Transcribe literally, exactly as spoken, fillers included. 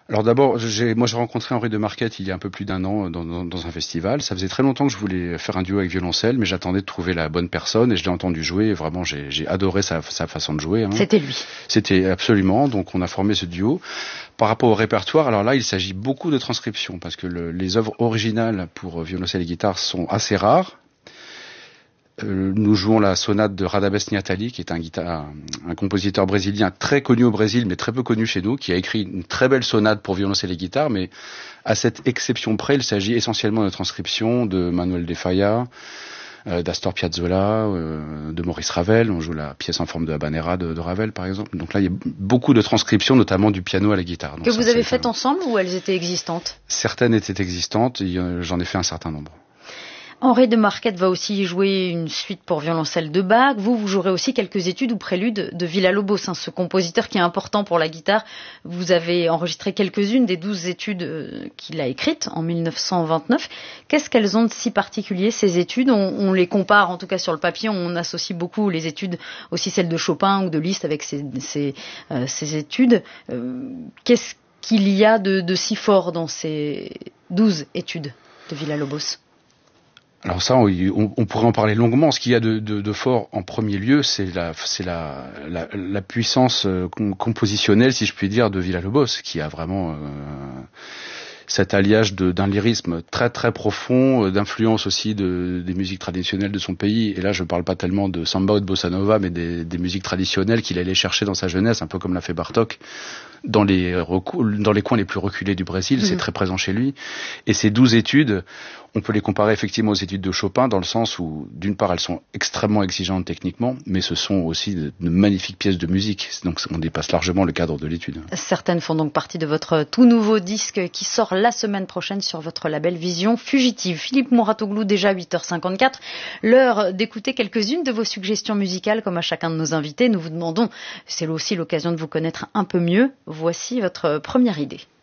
Alors d'abord, j'ai, moi j'ai rencontré Henri de Marquette il y a un peu plus d'un an dans, dans, dans un festival. Ça faisait très longtemps que je voulais faire un duo avec violoncelle, mais j'attendais de trouver la bonne personne et je l'ai entendu jouer. Et vraiment, j'ai, j'ai adoré sa, sa façon de jouer. Hein. C'était lui. C'était absolument. Donc on a formé ce duo. Par rapport au répertoire, alors là, il s'agit beaucoup de transcriptions parce que le, les œuvres originales pour violoncelle et guitare sont assez rares. Euh, nous jouons la sonate de Radamés Niatali, qui est un, guitar, un, un compositeur brésilien très connu au Brésil, mais très peu connu chez nous, qui a écrit une très belle sonate pour violoncelle et guitare, mais à cette exception près, il s'agit essentiellement de transcriptions de Manuel de Falla, euh, d'Astor Piazzolla, euh, de Maurice Ravel. On joue la pièce en forme de habanera de, de Ravel, par exemple. Donc là, il y a beaucoup de transcriptions, notamment du piano à la guitare. Donc que ça, vous avez faites un... ensemble ou elles étaient existantes? Certaines étaient existantes, et, euh, j'en ai fait un certain nombre. Henri de Marquette va aussi jouer une suite pour violoncelle de Bach. Vous, vous jouerez aussi quelques études ou préludes de Villa-Lobos, hein, ce compositeur qui est important pour la guitare. Vous avez enregistré quelques-unes des douze études euh, qu'il a écrites en mille neuf cent vingt-neuf. Qu'est-ce qu'elles ont de si particulier, ces études? on, on les compare, en tout cas sur le papier, on associe beaucoup les études, aussi celles de Chopin ou de Liszt avec ces, ces, euh, ces études. Euh, qu'est-ce qu'il y a de, de si fort dans ces douze études de Villa-Lobos? Alors ça, on, on pourrait en parler longuement. Ce qu'il y a de, de, de fort en premier lieu, c'est la, c'est la, la, la puissance compositionnelle, si je puis dire, de Villa-Lobos, qui a vraiment euh, cet alliage de, d'un lyrisme très très profond, d'influence aussi de, des musiques traditionnelles de son pays. Et là, je ne parle pas tellement de samba ou de bossa nova, mais des, des musiques traditionnelles qu'il allait chercher dans sa jeunesse, un peu comme l'a fait Bartók. Dans les, recou- dans les coins les plus reculés du Brésil, mmh. c'est très présent chez lui. Et ces douze études, on peut les comparer effectivement aux études de Chopin, dans le sens où, d'une part, elles sont extrêmement exigeantes techniquement, mais ce sont aussi de, de magnifiques pièces de musique. Donc on dépasse largement le cadre de l'étude. Certaines font donc partie de votre tout nouveau disque qui sort la semaine prochaine sur votre label Vision Fugitive. Philippe Mouratoglou, déjà huit heures cinquante-quatre, l'heure d'écouter quelques-unes de vos suggestions musicales, comme à chacun de nos invités. Nous vous demandons, c'est aussi l'occasion de vous connaître un peu mieux. Voici votre première idée.